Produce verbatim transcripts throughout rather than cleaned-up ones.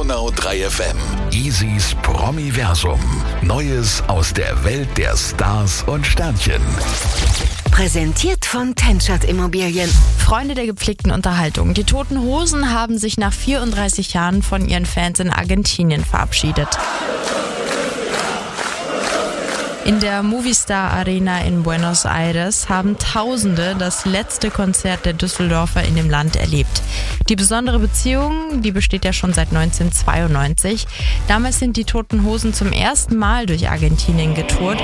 Donau drei F M. Isis Promiversum. Neues aus der Welt der Stars und Sternchen. Präsentiert von Tenschert Immobilien. Freunde der gepflegten Unterhaltung. Die Toten Hosen haben sich nach vierunddreißig Jahren von ihren Fans in Argentinien verabschiedet. In der Movistar Arena in Buenos Aires haben Tausende das letzte Konzert der Düsseldorfer in dem Land erlebt. Die besondere Beziehung, die besteht ja schon seit neunzehnhundertzweiundneunzig. Damals sind die Toten Hosen zum ersten Mal durch Argentinien getourt.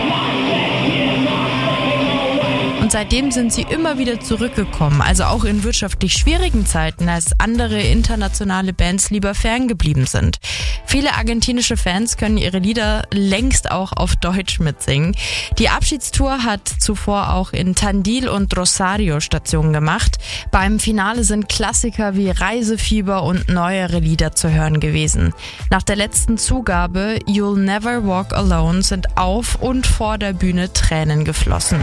Und seitdem sind sie immer wieder zurückgekommen, also auch in wirtschaftlich schwierigen Zeiten, als andere internationale Bands lieber ferngeblieben sind. Viele argentinische Fans können ihre Lieder längst auch auf Deutsch mitsingen. Die Abschiedstour hat zuvor auch in Tandil und Rosario Stationen gemacht. Beim Finale sind Klassiker wie Reisefieber und neuere Lieder zu hören gewesen. Nach der letzten Zugabe You'll Never Walk Alone sind auf und vor der Bühne Tränen geflossen.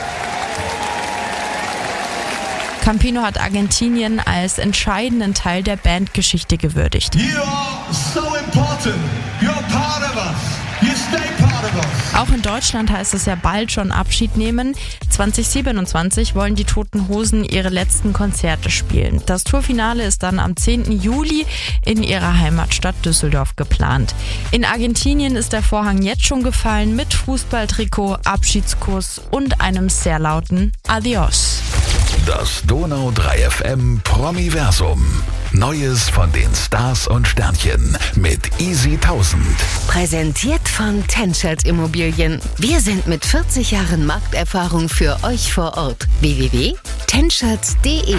Campino hat Argentinien als entscheidenden Teil der Bandgeschichte gewürdigt. You are so important. You're part of us. You stay part of us. Auch in Deutschland heißt es ja bald schon Abschied nehmen. zwanzig siebenundzwanzig wollen die Toten Hosen ihre letzten Konzerte spielen. Das Tourfinale ist dann am zehnten Juli in ihrer Heimatstadt Düsseldorf geplant. In Argentinien ist der Vorhang jetzt schon gefallen mit Fußballtrikot, Abschiedskuss und einem sehr lauten Adios. Das Donau drei F M Promiversum. Neues von den Stars und Sternchen mit Easy tausend. Präsentiert von Tenschert Immobilien. Wir sind mit vierzig Jahren Markterfahrung für euch vor Ort. w w w punkt tenschert punkt de